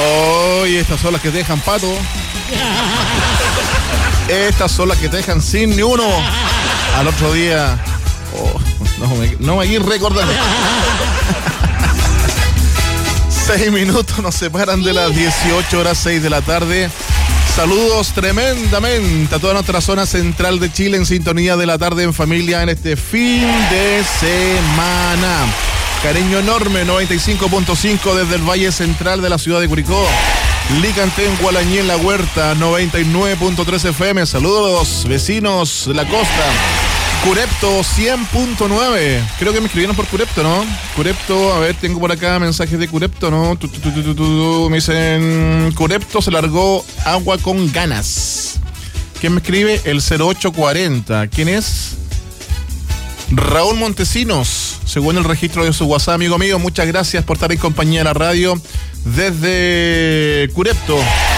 Hoy estas son las que te dejan pato. Estas son las que te dejan sin ni uno. Al otro día. No me quiero recordar. 6 minutos nos separan de las 18 horas 6 de la tarde. Saludos tremendamente a toda nuestra zona central de Chile en sintonía de la tarde en familia en este fin de semana. Cariño enorme, 95.5 desde el Valle Central de la ciudad de Curicó. Licantén, Gualañé, en La Huerta, 99.3 FM. Saludos, vecinos de la costa. Curepto, 100.9. Creo que me escribieron por Curepto, ¿no? Curepto, a ver, tengo por acá mensajes de Curepto, ¿no? Me dicen, Curepto se largó agua con ganas. ¿Quién me escribe? El 0840. ¿Quién es? Raúl Montesinos, según el registro de su WhatsApp, amigo mío. Muchas gracias por estar en compañía de la radio desde Curepto.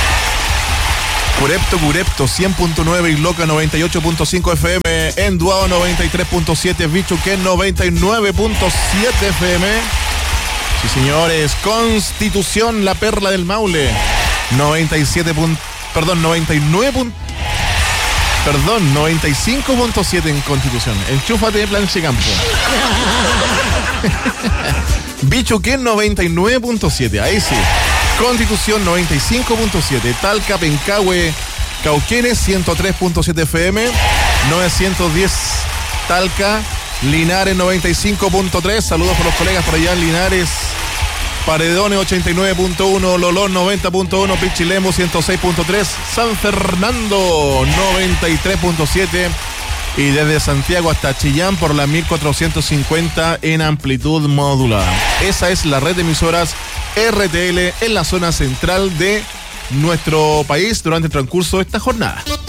Curepto, 100.9 y Loca 98.5 FM, Enduado 93.7, Bichuquén 99.7 FM. Sí, señores, Constitución, la perla del Maule, 95.7 en Constitución. Enchúfate, Planchecampo. Bichuquén 99.7, ahí sí. Constitución 95.7, Talca, Pencahue, Cauquenes 103.7 FM, 910 Talca, Linares 95.3, saludos por los colegas por allá en Linares, Paredones 89.1, Lolón 90.1, Pichilemu 106.3, San Fernando 93.7 y desde Santiago hasta Chillán por la 1450 en amplitud modulada. Esa es la red de emisoras RTL en la zona central de nuestro país durante el transcurso de esta jornada.